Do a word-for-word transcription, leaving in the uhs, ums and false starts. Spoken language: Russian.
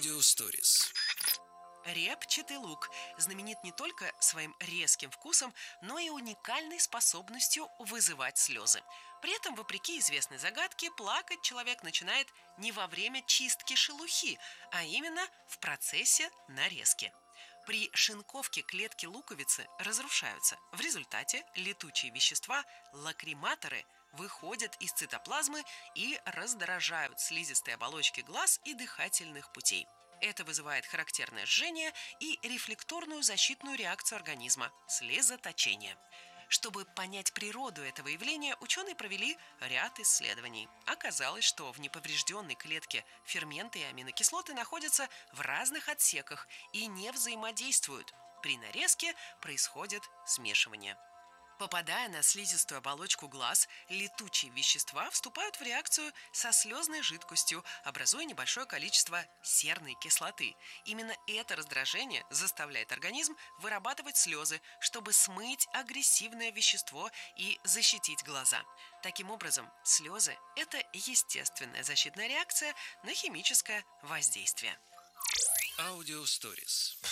Аудиосторис. Репчатый лук знаменит не только своим резким вкусом, но и уникальной способностью вызывать слезы. При этом, вопреки известной загадке, плакать человек начинает не во время чистки шелухи, а именно в процессе нарезки. При шинковке клетки луковицы разрушаются. В результате летучие вещества, лакриматоры, выходят из цитоплазмы и раздражают слизистые оболочки глаз и дыхательных путей. Это вызывает характерное жжение и рефлекторную защитную реакцию организма – слезоточение. Чтобы понять природу этого явления, ученые провели ряд исследований. Оказалось, что в неповрежденной клетке ферменты и аминокислоты находятся в разных отсеках и не взаимодействуют. При нарезке происходит смешивание. Попадая на слизистую оболочку глаз, летучие вещества вступают в реакцию со слезной жидкостью, образуя небольшое количество серной кислоты. Именно это раздражение заставляет организм вырабатывать слезы, чтобы смыть агрессивное вещество и защитить глаза. Таким образом, слезы – это естественная защитная реакция на химическое воздействие. Аудиосторис.